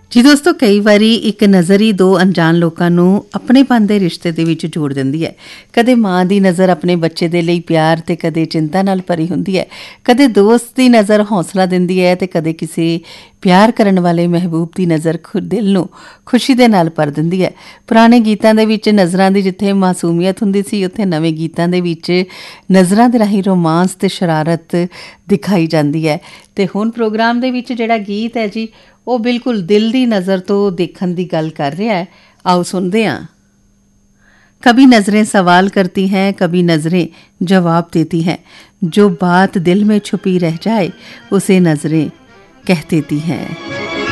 ਜੀ ਦੋਸਤੋ, ਕਈ ਵਾਰੀ ਇੱਕ ਨਜ਼ਰ ਹੀ ਦੋ ਅਣਜਾਣ ਲੋਕਾਂ ਨੂੰ ਆਪਣੇਪਨ ਦੇ ਰਿਸ਼ਤੇ ਦੇ ਵਿੱਚ ਜੋੜ ਦਿੰਦੀ ਹੈ। ਕਦੇ ਮਾਂ ਦੀ ਨਜ਼ਰ ਆਪਣੇ ਬੱਚੇ ਦੇ ਲਈ ਪਿਆਰ ਤੇ ਕਦੇ ਚਿੰਤਾ ਨਾਲ ਭਰੀ ਹੁੰਦੀ ਹੈ। ਕਦੇ ਦੋਸਤ ਦੀ ਨਜ਼ਰ ਹੌਸਲਾ ਦਿੰਦੀ ਹੈ ਤੇ ਕਦੇ ਕਿਸੇ ਪਿਆਰ ਕਰਨ ਵਾਲੇ ਮਹਿਬੂਬ ਦੀ ਨਜ਼ਰ ਦਿਲ ਨੂੰ ਖੁਸ਼ੀ ਦੇ ਨਾਲ ਭਰ ਦਿੰਦੀ ਹੈ। ਪੁਰਾਣੇ ਗੀਤਾਂ ਦੇ ਵਿੱਚ ਨਜ਼ਰਾਂ ਦੀ ਜਿੱਥੇ ਮਾਸੂਮੀਅਤ ਹੁੰਦੀ ਸੀ, ਉੱਥੇ ਨਵੇਂ ਗੀਤਾਂ ਦੇ ਵਿੱਚ ਨਜ਼ਰਾਂ ਦੇ ਰਾਹੀਂ ਰੋਮਾਂਸ ਤੇ ਸ਼ਰਾਰਤ ਦਿਖਾਈ ਜਾਂਦੀ ਹੈ। ਤੇ ਹੁਣ ਪ੍ਰੋਗਰਾਮ ਦੇ ਵਿੱਚ ਜਿਹੜਾ ਗੀਤ ਹੈ ਜੀ, ਉਹ ਬਿਲਕੁਲ ਦਿਲ ਦੀ ਨਜ਼ਰ ਤੋਂ ਦੇਖਣ ਦੀ ਗੱਲ ਕਰ ਰਿਹਾ ਹੈ। आओ सुनते हैं। कभी नज़रें सवाल करती हैं, कभी नज़रें जवाब देती हैं। जो बात दिल में छुपी रह जाए उसे नज़रें कह देती हैं।